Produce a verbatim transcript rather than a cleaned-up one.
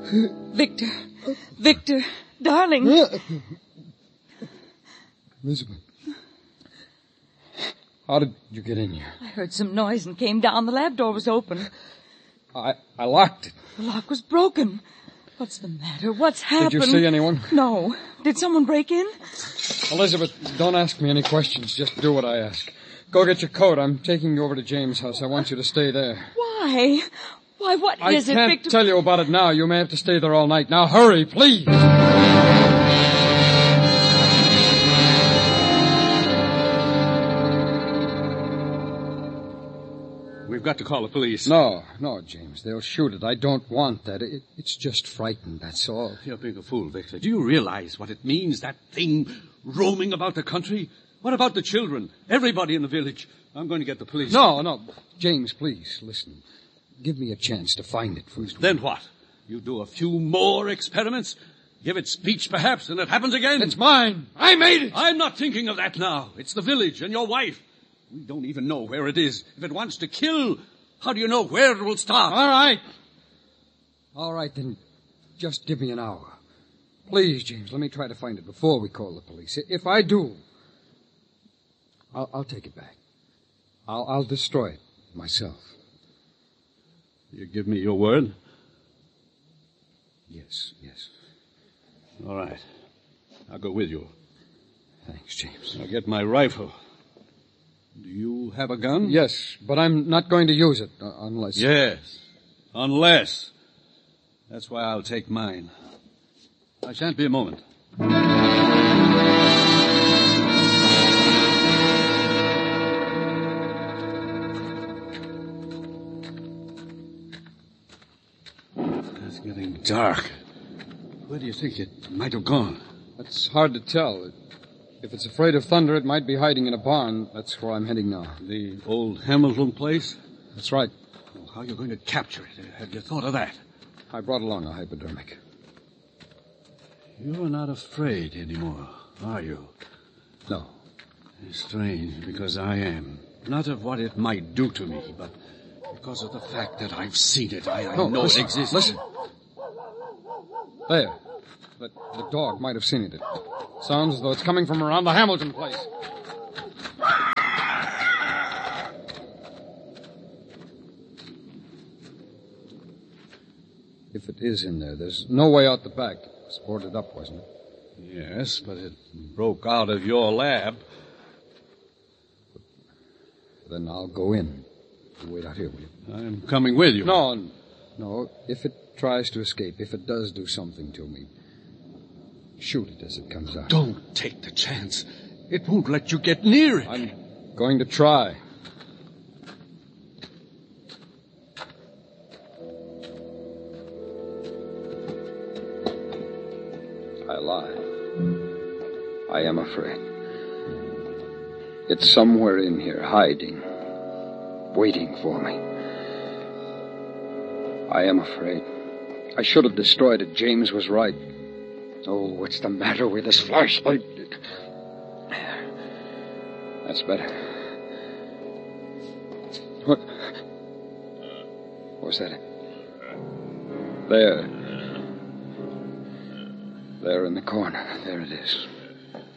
Victor. Victor, darling. Elizabeth. How did you get in here? I heard some noise and came down. The lab door was open. I, I locked it. The lock was broken. What's the matter? What's happened? Did you see anyone? No. Did someone break in? Elizabeth, don't ask me any questions. Just do what I ask. Go get your coat. I'm taking you over to James' house. I want you to stay there. Why? Why, what I is it, can't Victor? tell you about it now. You may have to stay there all night. Now hurry, please. We've got to call the police. No, no, James. They'll shoot it. I don't want that. It, it's just frightened, that's all. You're being a fool, Victor. Do you realize what it means, that thing roaming about the country? What about the children? Everybody in the village? I'm going to get the police. No, no. James, please, listen. Give me a chance to find it first. Then what? You do a few more experiments? Give it speech, perhaps, and it happens again? It's mine. I made it. I'm not thinking of that now. It's the village and your wife. We don't even know where it is. If it wants to kill, how do you know where it will start? All right. All right, then just give me an hour. Please, James, let me try to find it before we call the police. If I do, I'll, I'll take it back. I'll, I'll destroy it myself. You give me your word? Yes, yes. All right. I'll go with you. Thanks, James. I'll get my rifle. Do you have a gun? Yes, but I'm not going to use it uh, unless... Yes, unless. That's why I'll take mine. I shan't be a moment. It's getting dark. Where do you think it might have gone? That's hard to tell. If it's afraid of thunder, it might be hiding in a barn. That's where I'm heading now. The old Hamilton place? That's right. Well, how are you going to capture it? Have you thought of that? I brought along a hypodermic. You're not afraid anymore, are you? No. It's strange, because I am. Not of what it might do to me, but because of the fact that I've seen it. I, I no, know listen, it exists. Listen. There. The, the dog might have seen it. It sounds as though it's coming from around the Hamilton place. If it is in there, there's no way out the back. It was boarded up, wasn't it? Yes, but it broke out of your lab. Then I'll go in. You wait out here, will you? I'm coming with you. No, no. If it tries to escape, if it does do something to me, shoot it as it comes out. Don't take the chance. It won't let you get near it. I'm going to try. I lie. I am afraid. It's somewhere in here, hiding, waiting for me. I am afraid. I should have destroyed it. James was right. Oh, what's the matter with this flashlight? That's better. What? What was that? There. There in the corner. There it is.